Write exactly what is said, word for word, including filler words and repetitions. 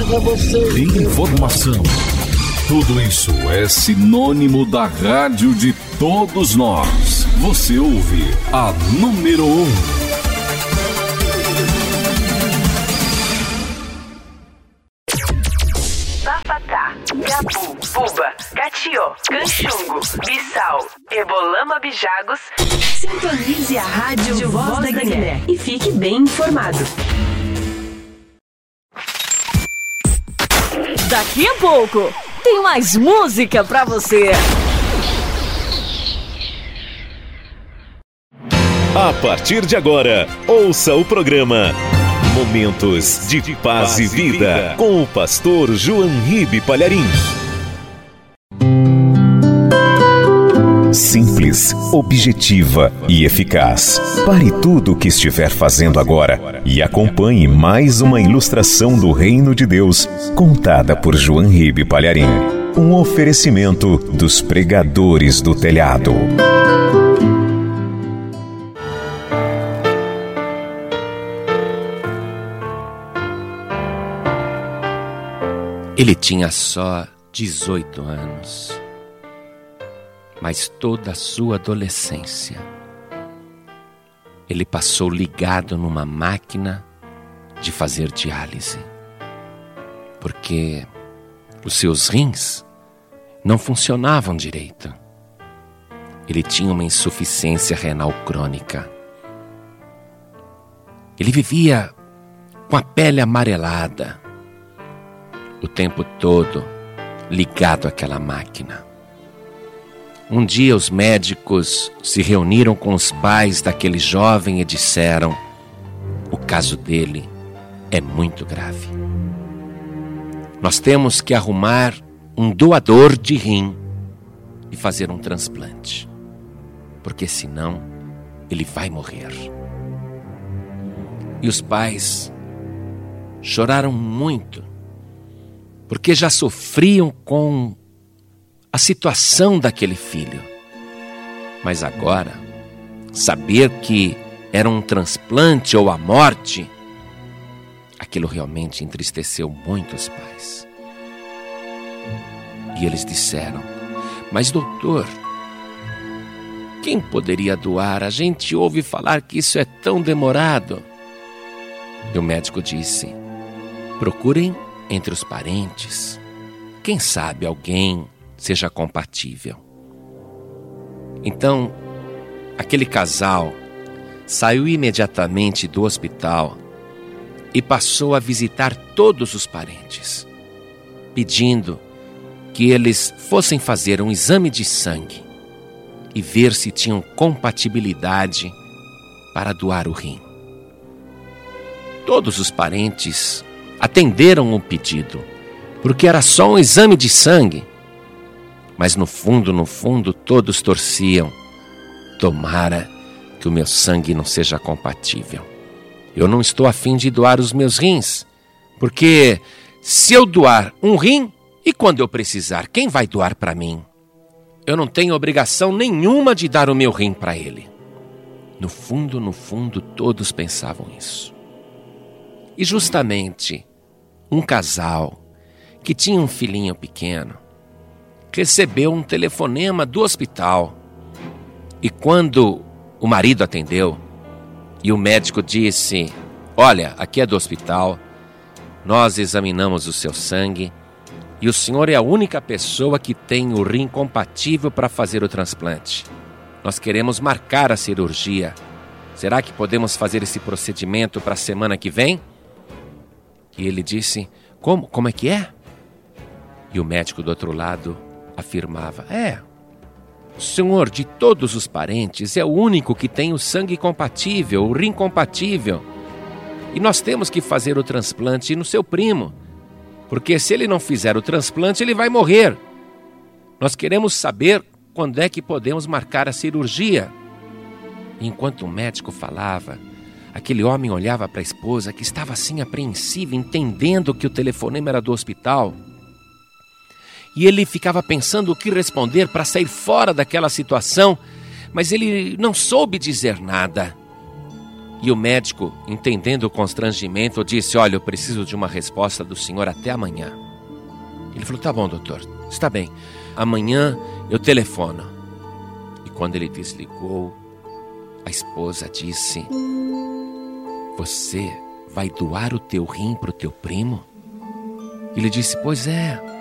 pra você. Informação. Tudo isso é sinônimo da rádio de todos nós. Você ouve a número um. Bafatá, Gabu, Buba, Catió, Canchungo, Bissau, Ebolama, Bijagos. Sintonize a rádio Voz da Guiné e fique bem informado. Daqui a pouco tem mais música pra você. A partir de agora, ouça o programa Momentos de Paz e Vida com o pastor João Ribe Palharim. Simples, objetiva e eficaz. Pare tudo o que estiver fazendo agora e acompanhe mais uma ilustração do Reino de Deus, contada por João Ribe Palharim. Um oferecimento dos pregadores do telhado. Ele tinha só dezoito anos. Mas toda a sua adolescência ele passou ligado numa máquina de fazer diálise, porque os seus rins não funcionavam direito. Ele tinha uma insuficiência renal crônica. Ele vivia com a pele amarelada, o tempo todo ligado àquela máquina. Um dia os médicos se reuniram com os pais daquele jovem e disseram: o caso dele é muito grave. Nós temos que arrumar um doador de rim e fazer um transplante, porque senão ele vai morrer. E os pais choraram muito, porque já sofriam com a situação daquele filho. Mas agora, saber que era um transplante ou a morte, aquilo realmente entristeceu muito os pais. E eles disseram: mas doutor, quem poderia doar? A gente ouve falar que isso é tão demorado. E o médico disse: procurem entre os parentes. Quem sabe alguém seja compatível. Então, aquele casal saiu imediatamente do hospital e passou a visitar todos os parentes, pedindo que eles fossem fazer um exame de sangue e ver se tinham compatibilidade para doar o rim. Todos os parentes atenderam o pedido, porque era só um exame de sangue. Mas no fundo, no fundo, todos torciam: tomara que o meu sangue não seja compatível. Eu não estou a fim de doar os meus rins, porque se eu doar um rim, e quando eu precisar, quem vai doar para mim? Eu não tenho obrigação nenhuma de dar o meu rim para ele. No fundo, no fundo, todos pensavam isso. E justamente um casal que tinha um filhinho pequeno recebeu um telefonema do hospital. E quando o marido atendeu e o médico disse: olha, aqui é do hospital, nós examinamos o seu sangue e o senhor é a única pessoa que tem o rim compatível para fazer o transplante. Nós queremos marcar a cirurgia. Será que podemos fazer esse procedimento para a semana que vem? E ele disse: como? Como é que é? E o médico do outro lado afirmava: é, o senhor de todos os parentes é o único que tem o sangue compatível, o rim compatível. E nós temos que fazer o transplante no seu primo, porque se ele não fizer o transplante, ele vai morrer. Nós queremos saber quando é que podemos marcar a cirurgia. E enquanto o médico falava, aquele homem olhava para a esposa, que estava assim apreensiva, entendendo que o telefonema era do hospital. E ele ficava pensando o que responder para sair fora daquela situação, mas ele não soube dizer nada. E o médico, entendendo o constrangimento, disse: olha, eu preciso de uma resposta do senhor até amanhã. Ele falou: tá bom, doutor, está bem, amanhã eu telefono. E quando ele desligou, a esposa disse: você vai doar o teu rim para o teu primo? Ele disse: pois é,